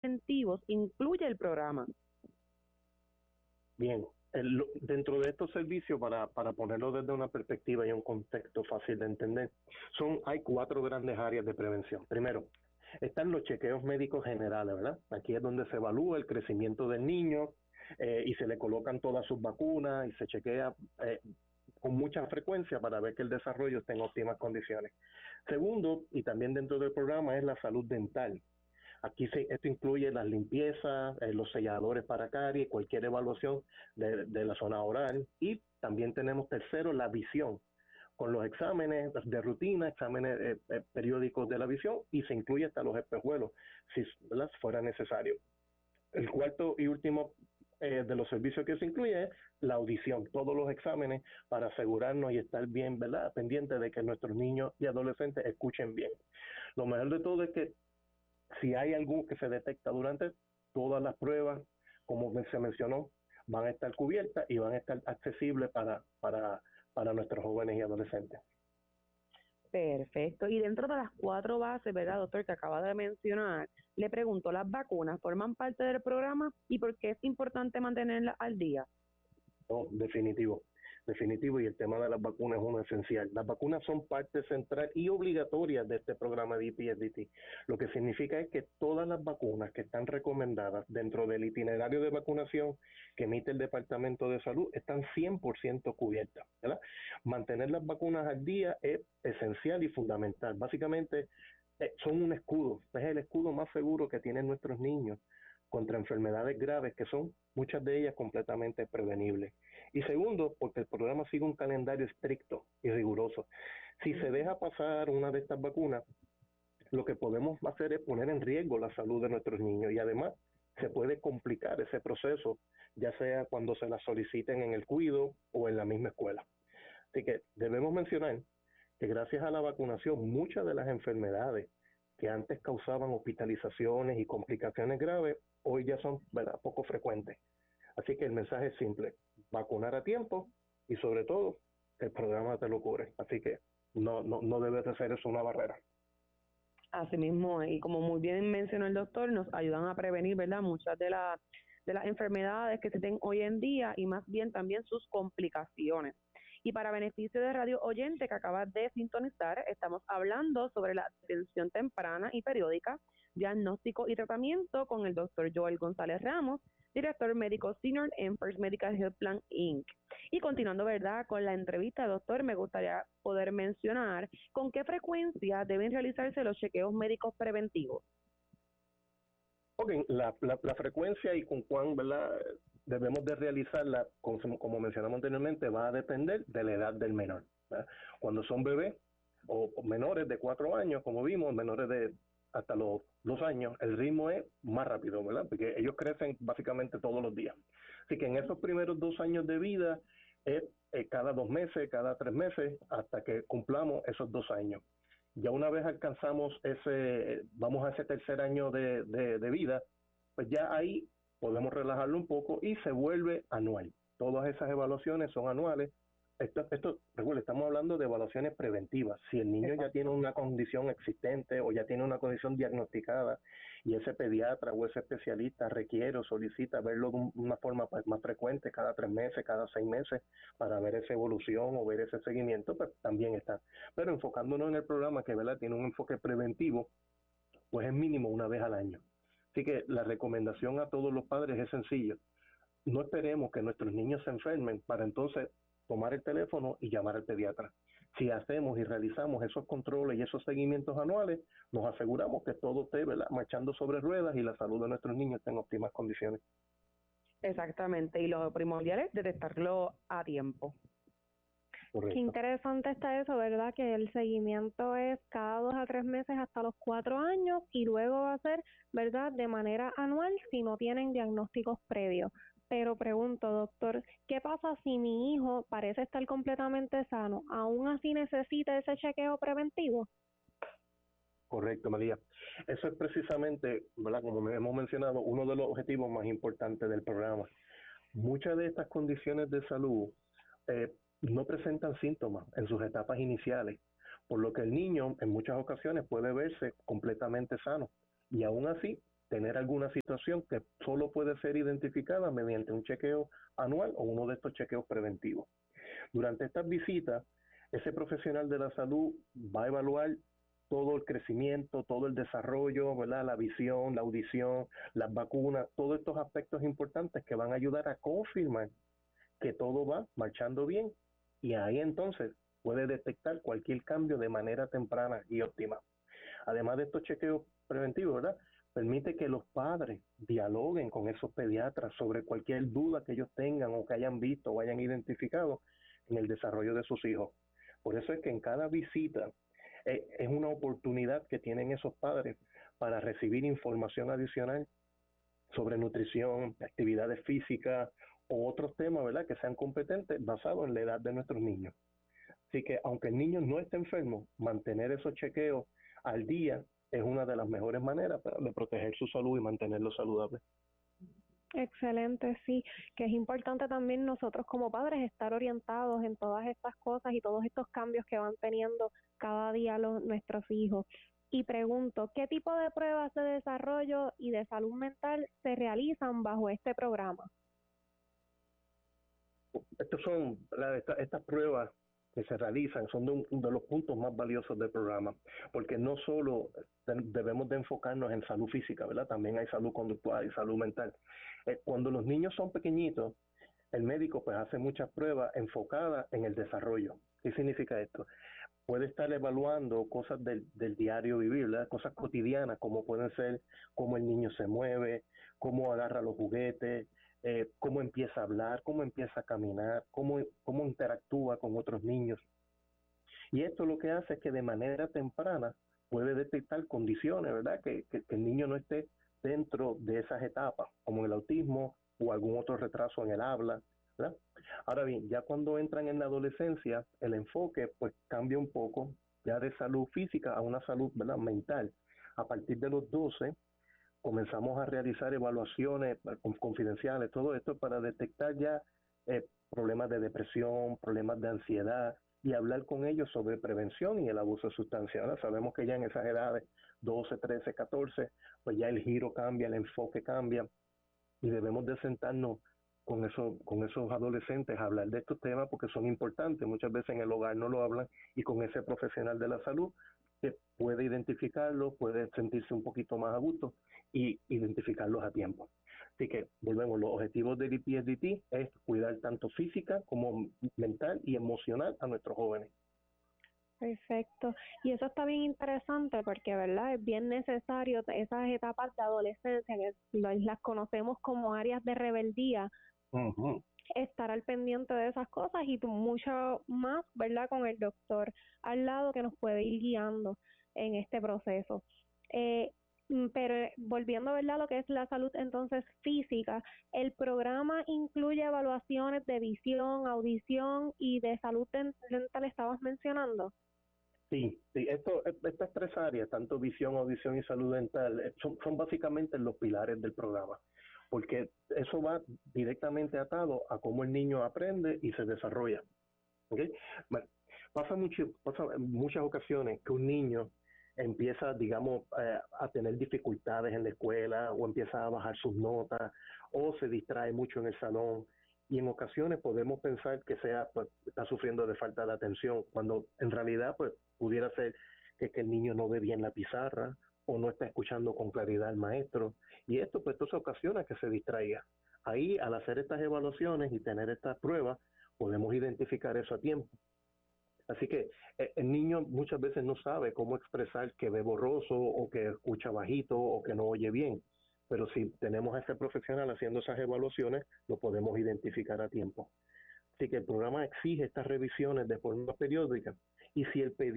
preventivos incluye el programa? Bien, dentro de estos servicios, para ponerlo desde una perspectiva y un contexto fácil de entender, hay 4 grandes áreas de prevención. Primero, están los chequeos médicos generales, ¿verdad? Aquí es donde se evalúa el crecimiento del niño y se le colocan todas sus vacunas y se chequea con mucha frecuencia para ver que el desarrollo esté en óptimas condiciones. Segundo, y también dentro del programa, es la salud dental. Aquí esto incluye las limpiezas, los selladores para caries, cualquier evaluación de la zona oral. Y también tenemos tercero, la visión, con los exámenes de rutina, exámenes periódicos de la visión, y se incluye hasta los espejuelos, si fuera necesario. El cuarto y último de los servicios que se incluye es la audición, todos los exámenes para asegurarnos y estar bien, ¿verdad?, pendiente de que nuestros niños y adolescentes escuchen bien. Lo mejor de todo es que si hay algo que se detecta durante todas las pruebas, como se mencionó, van a estar cubiertas y van a estar accesibles para nuestros jóvenes y adolescentes. Perfecto. Y dentro de las 4 bases, ¿verdad, doctor, que acaba de mencionar, le pregunto, ¿las vacunas forman parte del programa y por qué es importante mantenerlas al día? No, definitivo, y el tema de las vacunas es uno esencial. Las vacunas son parte central y obligatoria de este programa de EPSDT. Lo que significa es que todas las vacunas que están recomendadas dentro del itinerario de vacunación que emite el Departamento de Salud están 100% cubiertas, ¿verdad? Mantener las vacunas al día es esencial y fundamental. Básicamente son un escudo, es el escudo más seguro que tienen nuestros niños contra enfermedades graves que son muchas de ellas completamente prevenibles. Y segundo, porque el programa sigue un calendario estricto y riguroso. Si se deja pasar una de estas vacunas, lo que podemos hacer es poner en riesgo la salud de nuestros niños y además se puede complicar ese proceso, ya sea cuando se las soliciten en el cuido o en la misma escuela. Así que debemos mencionar que gracias a la vacunación muchas de las enfermedades que antes causaban hospitalizaciones y complicaciones graves, hoy ya son, ¿verdad?, poco frecuentes. Así que el mensaje es simple: vacunar a tiempo y sobre todo el programa te lo cubre. Así que no debe de ser eso una barrera. Así mismo, y como muy bien mencionó el doctor, nos ayudan a prevenir, ¿verdad?, muchas de las enfermedades que se tienen hoy en día y más bien también sus complicaciones. Y para beneficio de radio oyente que acabas de sintonizar, estamos hablando sobre la atención temprana y periódica, diagnóstico y tratamiento con el doctor Joel González Ramos, director médico senior en First Medical Health Plan, Inc. Y continuando, ¿verdad?, con la entrevista, doctor, me gustaría poder mencionar con qué frecuencia deben realizarse los chequeos médicos preventivos. Ok, la frecuencia y con cuán, ¿verdad?, debemos de realizarla, como mencionamos anteriormente, va a depender de la edad del menor, ¿verdad? Cuando son bebés o menores de 4 años, como vimos, menores de hasta los 2 años, el ritmo es más rápido, ¿verdad?, porque ellos crecen básicamente todos los días. Así que en esos primeros 2 años de vida es cada 2 meses, cada 3 meses, hasta que cumplamos esos 2 años. Ya una vez alcanzamos vamos a ese tercer año de vida, pues ya ahí podemos relajarlo un poco y se vuelve anual. Todas esas evaluaciones son anuales. Recuerda, estamos hablando de evaluaciones preventivas. Si el niño ya tiene una condición existente o ya tiene una condición diagnosticada y ese pediatra o ese especialista requiere o solicita verlo de una forma más frecuente, cada 3 meses, cada 6 meses, para ver esa evolución o ver ese seguimiento, pues también está. Pero enfocándonos en el programa que, ¿verdad?, tiene un enfoque preventivo, pues es mínimo una vez al año. Así que la recomendación a todos los padres es sencilla: no esperemos que nuestros niños se enfermen para entonces tomar el teléfono y llamar al pediatra. Si hacemos y realizamos esos controles y esos seguimientos anuales, nos aseguramos que todo esté, ¿verdad?, marchando sobre ruedas y la salud de nuestros niños esté en óptimas condiciones. Exactamente, y lo primordial es detectarlo a tiempo. Correcto. Qué interesante está eso, ¿verdad? Que el seguimiento es cada 2 a 3 meses hasta los 4 años y luego va a ser, ¿verdad?, de manera anual si no tienen diagnósticos previos. Pero pregunto, doctor, ¿qué pasa si mi hijo parece estar completamente sano? ¿Aún así necesita ese chequeo preventivo? Correcto, María. Eso es precisamente, ¿verdad?, como hemos mencionado, uno de los objetivos más importantes del programa. Muchas de estas condiciones de salud no presentan síntomas en sus etapas iniciales, por lo que el niño en muchas ocasiones puede verse completamente sano y aún así tener alguna situación que solo puede ser identificada mediante un chequeo anual o uno de estos chequeos preventivos. Durante estas visitas, ese profesional de la salud va a evaluar todo el crecimiento, todo el desarrollo, ¿verdad? La visión, la audición, las vacunas, todos estos aspectos importantes que van a ayudar a confirmar que todo va marchando bien, y ahí entonces puede detectar cualquier cambio de manera temprana y óptima. Además de estos chequeos preventivos, ¿verdad?, permite que los padres dialoguen con esos pediatras sobre cualquier duda que ellos tengan o que hayan visto o hayan identificado en el desarrollo de sus hijos. Por eso es que en cada visita es una oportunidad que tienen esos padres para recibir información adicional sobre nutrición, actividades físicas o otros temas, ¿verdad?, que sean competentes basados en la edad de nuestros niños. Así que aunque el niño no esté enfermo, mantener esos chequeos al día es una de las mejores maneras de proteger su salud y mantenerlo saludable. Excelente, sí, que es importante también nosotros como padres estar orientados en todas estas cosas y todos estos cambios que van teniendo cada día nuestros hijos. Y pregunto, ¿qué tipo de pruebas de desarrollo y de salud mental se realizan bajo este programa? Estas pruebas que se realizan son de los puntos más valiosos del programa, porque no solo debemos de enfocarnos en salud física, ¿verdad? También hay salud conductual y salud mental. Cuando los niños son pequeñitos, el médico pues hace muchas pruebas enfocadas en el desarrollo. ¿Qué significa esto? Puede estar evaluando cosas del diario vivir, ¿verdad? Cosas cotidianas, como pueden ser cómo el niño se mueve, cómo agarra los juguetes, cómo empieza a hablar, cómo empieza a caminar, cómo interactúa con otros niños. Y esto lo que hace es que de manera temprana puede detectar condiciones, ¿verdad?, que el niño no esté dentro de esas etapas, como el autismo o algún otro retraso en el habla, ¿verdad? Ahora bien, ya cuando entran en la adolescencia, el enfoque pues cambia un poco, ya de salud física a una salud, ¿verdad?, mental. A partir de los 12 comenzamos a realizar evaluaciones confidenciales, todo esto para detectar ya problemas de depresión, problemas de ansiedad, y hablar con ellos sobre prevención y el abuso de sustancias. Ahora sabemos que ya en esas edades, 12, 13, 14, pues ya el giro cambia, el enfoque cambia, y debemos de sentarnos con esos adolescentes a hablar de estos temas porque son importantes. Muchas veces en el hogar no lo hablan, y con ese profesional de la salud que puede identificarlos, puede sentirse un poquito más a gusto y identificarlos a tiempo. Así que volvemos, los objetivos del IPSDT es cuidar tanto física como mental y emocional a nuestros jóvenes. Perfecto. Y eso está bien interesante porque, ¿verdad?, es bien necesario esas etapas de adolescencia, que las conocemos como áreas de rebeldía, estar al pendiente de esas cosas y mucho más, ¿verdad?, con el doctor al lado que nos puede ir guiando en este proceso. Pero volviendo, ¿verdad?, a lo que es la salud entonces física, el programa incluye evaluaciones de visión, audición y de salud dental, ¿estabas mencionando? Sí, estas tres áreas, tanto visión, audición y salud dental, son básicamente los pilares del programa, porque eso va directamente atado a cómo el niño aprende y se desarrolla. ¿Okay? Bueno, pasa en muchas ocasiones que un niño empieza, digamos, a tener dificultades en la escuela, o empieza a bajar sus notas, o se distrae mucho en el salón, y en ocasiones podemos pensar que pues, está sufriendo de falta de atención, cuando en realidad pues pudiera ser que el niño no ve bien la pizarra o no está escuchando con claridad al maestro, y esto pues entonces ocasiona que se distraiga. Ahí, al hacer estas evaluaciones y tener estas pruebas, podemos identificar eso a tiempo. Así que el niño muchas veces no sabe cómo expresar que ve borroso o que escucha bajito o que no oye bien, pero si tenemos a ese profesional haciendo esas evaluaciones, lo podemos identificar a tiempo. Así que el programa exige estas revisiones de forma periódica, y si el